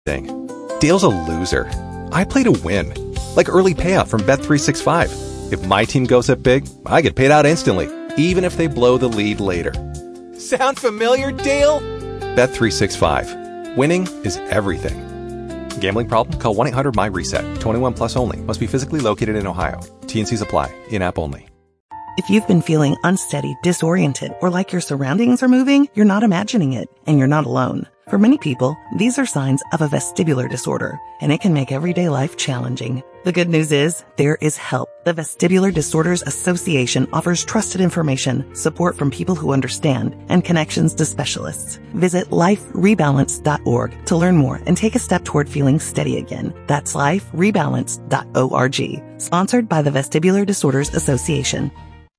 thing. Dale's a loser. I play to win. Like early payout from Bet365. If my team goes up big, I get paid out instantly, even if they blow the lead later. Sound familiar, Dale? Bet365. Winning is everything. Gambling problem? Call 1-800-MY-RESET. 21 plus only. Must be physically located in Ohio. T&Cs apply. In-app only. If you've been feeling unsteady, disoriented, or like your surroundings are moving, you're not imagining it, and you're not alone. For many people, these are signs of a vestibular disorder, and it can make everyday life challenging. The good news is, there is help. The Vestibular Disorders Association offers trusted information, support from people who understand, and connections to specialists. Visit liferebalance.org to learn more and take a step toward feeling steady again. That's liferebalance.org. Sponsored by the Vestibular Disorders Association.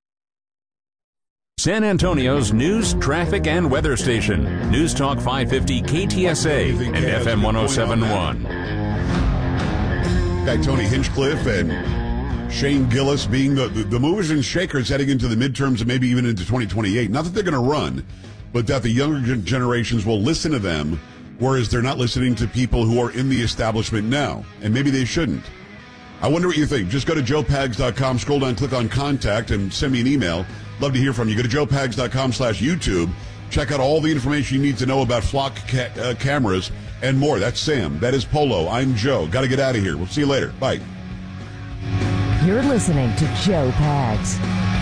San Antonio's news, traffic, and weather station. News Talk 550 KTSA and FM 107.1. Guy Tony Hinchcliffe and Shane Gillis being the movers and shakers heading into the midterms and maybe even into 2028. Not that they're going to run, but that the younger generations will listen to them, whereas they're not listening to people who are in the establishment now. And maybe they shouldn't. I wonder what you think. Just go to joepags.com, scroll down, click on contact, and send me an email. Love to hear from you. Go to joepags.com/YouTube. Check out all the information you need to know about Flock cameras and more. That's Sam. That is Polo. I'm Joe. Got to get out of here. We'll see you later. Bye. You're listening to Joe Pags.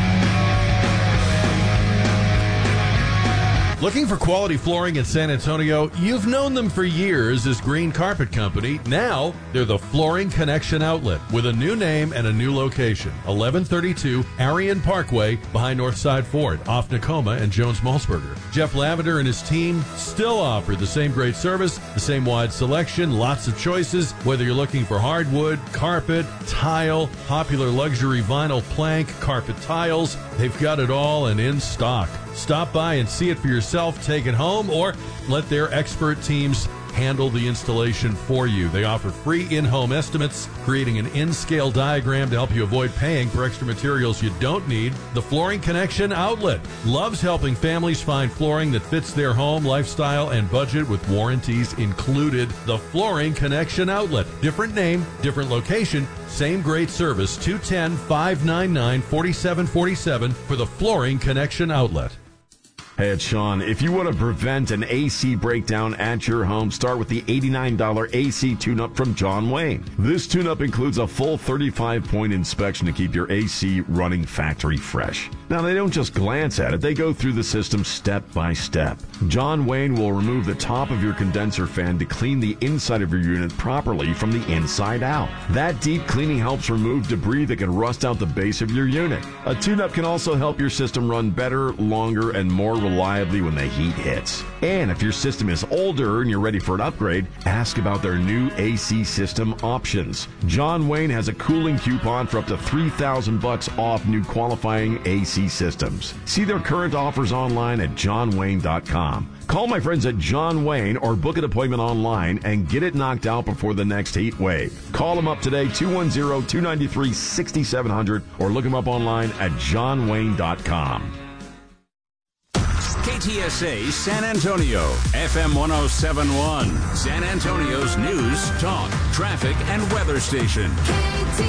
Looking for quality flooring in San Antonio? You've known them for years as Green Carpet Company. Now, they're the Flooring Connection Outlet with a new name and a new location. 1132 Arion Parkway behind Northside Ford, off Nakoma and Jones-Malsberger. Jeff Lavender and his team still offer the same great service, the same wide selection, lots of choices, whether you're looking for hardwood, carpet, tile, popular luxury vinyl plank, carpet tiles. They've got it all and in stock. Stop by and see it for yourself, take it home, or let their expert teams handle the installation for you. They offer free in-home estimates, creating an in-scale diagram to help you avoid paying for extra materials you don't need. The Flooring Connection Outlet loves helping families find flooring that fits their home, lifestyle, and budget with warranties included. The Flooring Connection Outlet. Different name, different location, same great service. 210-599-4747 for the Flooring Connection Outlet. Hey, it's Sean. If you want to prevent an AC breakdown at your home, start with the $89 AC tune-up from John Wayne. This tune-up includes a full 35-point inspection to keep your AC running factory fresh. Now, they don't just glance at it. They go through the system step by step. John Wayne will remove the top of your condenser fan to clean the inside of your unit properly from the inside out. That deep cleaning helps remove debris that can rust out the base of your unit. A tune-up can also help your system run better, longer, and more reliably when the heat hits. And if your system is older and you're ready for an upgrade, ask about their new AC system options. John Wayne has a cooling coupon for up to $3,000 off new qualifying AC systems. See their current offers online at johnwayne.com. Call my friends at John Wayne or book an appointment online and get it knocked out before the next heat wave. Call them up today, 210-293-6700, or look them up online at johnwayne.com. KTSA San Antonio, FM 107.1, San Antonio's news, talk, traffic, and weather station.